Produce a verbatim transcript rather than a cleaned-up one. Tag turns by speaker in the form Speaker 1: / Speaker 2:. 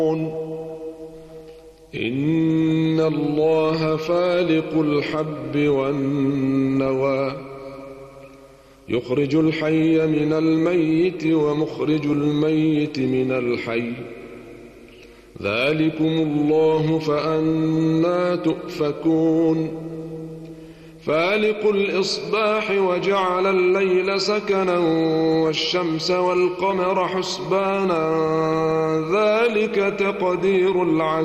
Speaker 1: إن الله فالق الحب والنوى يخرج الحي من الميت ومخرج الميت من الحي ذلكم الله فأنى تؤفكون فالق الإصباح وجعل الليل سكنا والشمس والقمر حسبانا ذلك تقدير العزيز